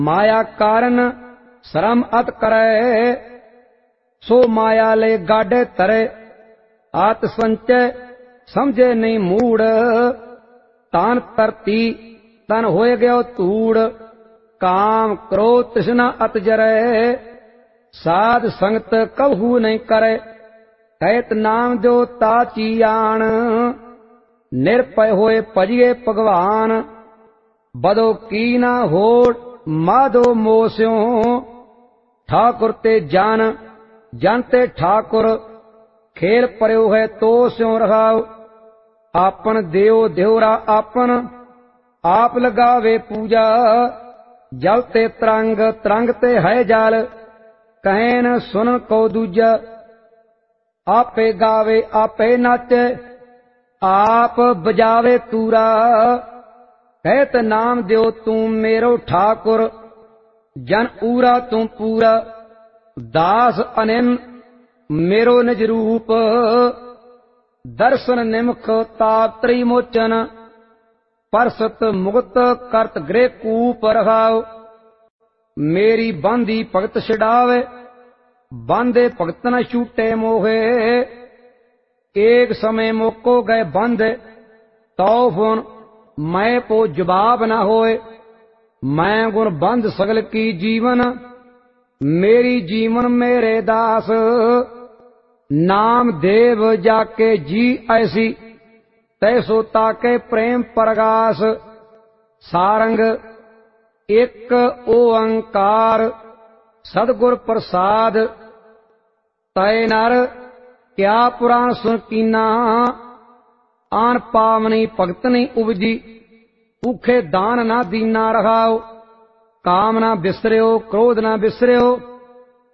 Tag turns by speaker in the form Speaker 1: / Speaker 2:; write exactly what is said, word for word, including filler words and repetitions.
Speaker 1: माया कारण श्रम अत करे, सो माया ले गाडे तरे। आत संचय समझे नहीं मूड़, तान तरती तन होए गयो धूड़। काम क्रोध तृष्णा अत जरे, साध संगत कबहू नहीं करे। कहत नाम दो ताची आन, निरपय होए भजिए भगवान। बदो की ना होड़ माधो मोस्यों, ठाकुर ते जान जानते ठाकुर। खेल परयो है तो स्यों रहाओ, आपन देव देवरा आपन। आप लगावे पूजा, जल ते तरंग तरंग ते है जाल। कहन सुन को दूजा, आपे गावे आपे नाचे। आप बजावे तूरा, कहत नाम दियो तू मेरो ठाकुर। जन ऊरा तू पूरा, दास अनिन मेरो निज रूप। दर्शन निमख ताप त्रिमोचन, परसत मुक्त करत गृह कूप रहाओ। मेरी बांधी भगत छड़ावे, बांधे भगत न छूटे मोहे। एक समय मोको गए बंद, तो फुन मैं पो जवाब न होए। मैं गुण बंध सगल की जीवन, मेरी जीवन मेरे दास। नाम देव जाके जी ऐसी, तैसो ताके प्रेम प्रगास। सारंग एक ओंकार, सदगुर प्रसाद। तय नर क्या पुराण सुन कीना, आन पावनी भगत नहीं उपजी। भूखे दान ना दीना रहाओ, काम ना बिसरियो क्रोध ना बिसरियो।